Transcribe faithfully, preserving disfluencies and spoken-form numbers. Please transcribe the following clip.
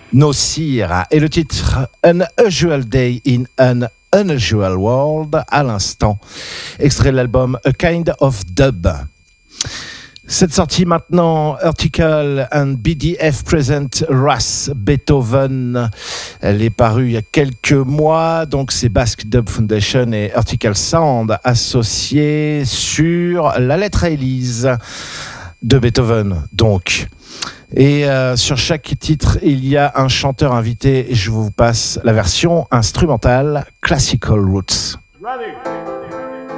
No Sir et le titre An Unusual Day in an Unusual World à l'instant, extrait de l'album A Kind of Dub. Cette sortie maintenant, Urticael and B D F Present Ras Beethoven. Elle est parue il y a quelques mois, donc c'est Basque Dub Foundation et Urticael Sound associés sur la lettre à Élise de Beethoven, donc. Et euh, sur chaque titre, il y a un chanteur invité. Je vous passe la version instrumentale Classical Roots. Ready.